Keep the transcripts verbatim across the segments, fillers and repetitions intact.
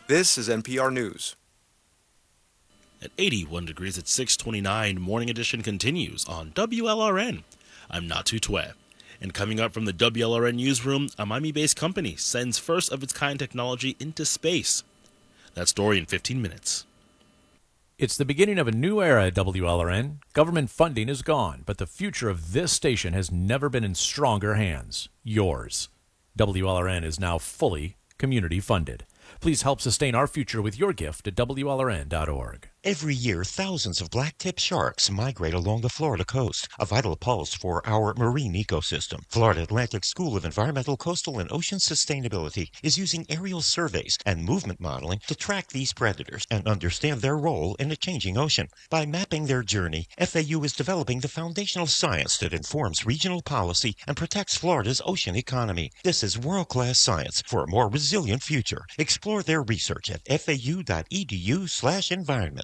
This is N P R News. At eighty-one degrees at six twenty-nine, Morning Edition continues on W L R N. I'm Natu Twe. And coming up from the W L R N newsroom, a Miami-based company sends first-of-its-kind technology into space. That story in fifteen minutes. It's the beginning of a new era at W L R N. Government funding is gone, but the future of this station has never been in stronger hands. Yours. W L R N is now fully community funded. Please help sustain our future with your gift at W L R N dot org. Every year, thousands of black-tipped sharks migrate along the Florida coast, a vital pulse for our marine ecosystem. Florida Atlantic School of Environmental, Coastal, and Ocean Sustainability is using aerial surveys and movement modeling to track these predators and understand their role in a changing ocean. By mapping their journey, F A U is developing the foundational science that informs regional policy and protects Florida's ocean economy. This is world-class science for a more resilient future. Explore their research at F A U dot E D U slash environment.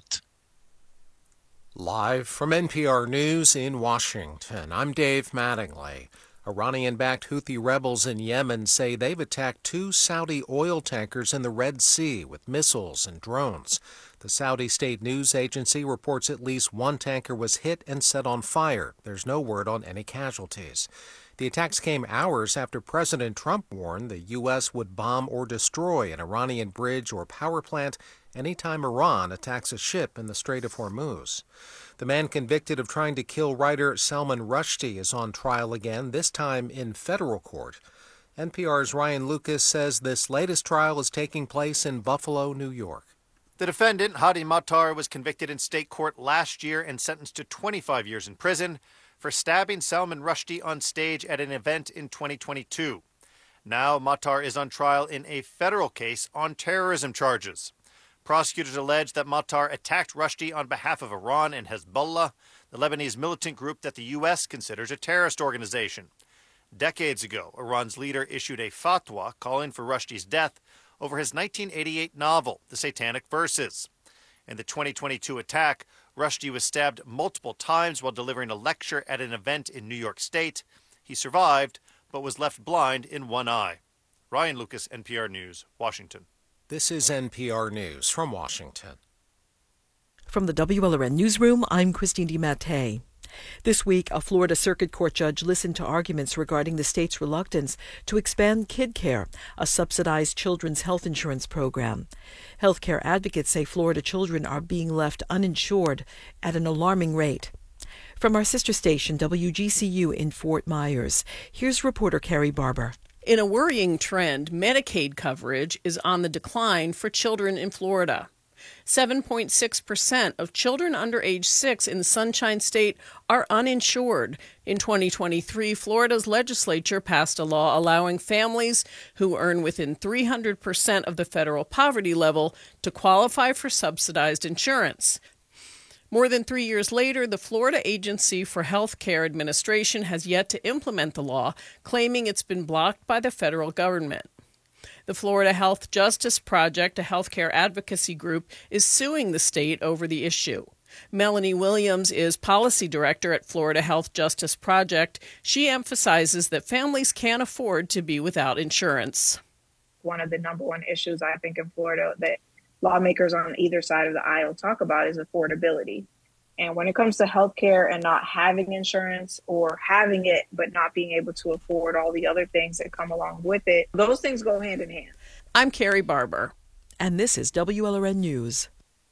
Live from N P R News in Washington, I'm Dave Mattingly. Iranian-backed Houthi rebels in Yemen say they've attacked two Saudi oil tankers in the Red Sea with missiles and drones. The Saudi state news agency reports at least one tanker was hit and set on fire. There's no word on any casualties. The attacks came hours after President Trump warned the U S would bomb or destroy an Iranian bridge or power plant anytime Iran attacks a ship in the Strait of Hormuz. The man convicted of trying to kill writer Salman Rushdie is on trial again, this time in federal court. N P R's Ryan Lucas says this latest trial is taking place in Buffalo, New York. The defendant, Hadi Matar, was convicted in state court last year and sentenced to twenty-five years in prison for stabbing Salman Rushdie on stage at an event in twenty twenty-two. Now Matar is on trial in a federal case on terrorism charges. Prosecutors allege that Matar attacked Rushdie on behalf of Iran and Hezbollah, the Lebanese militant group that the U S considers a terrorist organization. Decades ago, Iran's leader issued a fatwa calling for Rushdie's death over his nineteen eighty-eight novel, The Satanic Verses. In the twenty twenty-two attack, Rushdie was stabbed multiple times while delivering a lecture at an event in New York State. He survived, but was left blind in one eye. Ryan Lucas, N P R News, Washington. This is N P R News from Washington. From the W L R N Newsroom, I'm Christine DiMattei. This week, a Florida Circuit Court judge listened to arguments regarding the state's reluctance to expand KidCare, a subsidized children's health insurance program. Healthcare advocates say Florida children are being left uninsured at an alarming rate. From our sister station, W G C U in Fort Myers, here's reporter Carrie Barber. In a worrying trend, Medicaid coverage is on the decline for children in Florida. seven point six percent of children under age six in the Sunshine State are uninsured. In twenty twenty-three, Florida's legislature passed a law allowing families who earn within three hundred percent of the federal poverty level to qualify for subsidized insurance. More than three years later, the Florida Agency for Health Care Administration has yet to implement the law, claiming it's been blocked by the federal government. The Florida Health Justice Project, a healthcare advocacy group, is suing the state over the issue. Melanie Williams is policy director at Florida Health Justice Project. She emphasizes that families can't afford to be without insurance. One of the number one issues, I think, in Florida that lawmakers on either side of the aisle talk about is affordability. And when it comes to healthcare and not having insurance, or having it but not being able to afford all the other things that come along with it, those things go hand in hand. I'm Carrie Barber. And this is W L R N News.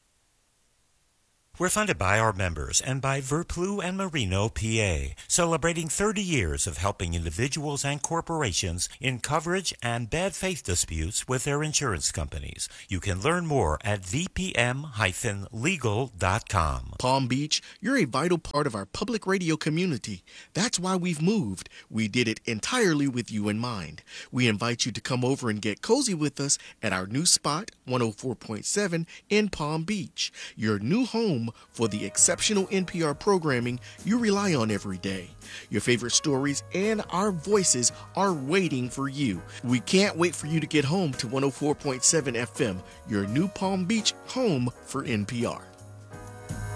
We're funded by our members and by Verplu and Marino, P A, celebrating thirty years of helping individuals and corporations in coverage and bad faith disputes with their insurance companies. You can learn more at v p m dash legal dot com. Palm Beach, you're a vital part of our public radio community. That's why we've moved. We did it entirely with you in mind. We invite you to come over and get cozy with us at our new spot, one oh four point seven in Palm Beach, your new home for the exceptional N P R programming you rely on every day. Your favorite stories and our voices are waiting for you. We can't wait for you to get home to one oh four point seven F M, your new Palm Beach home for N P R.